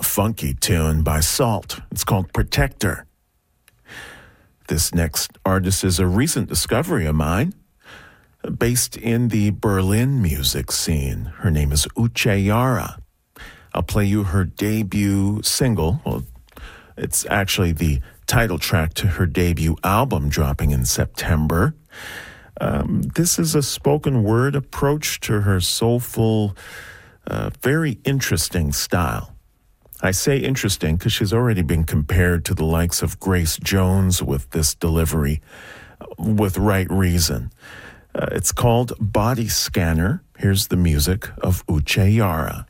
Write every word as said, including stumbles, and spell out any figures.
funky tune by Salt. It's called Protector. This next artist is a recent discovery of mine, based in the Berlin music scene. Her name is Uche Yara. I'll play you her debut single. Well, it's actually the title track to her debut album dropping in September. Um, this is a spoken word approach to her soulful, uh, very interesting style. I say interesting because she's already been compared to the likes of Grace Jones with this delivery, with right reason. Uh, it's called Body Scanner. Here's the music of Uche Yara.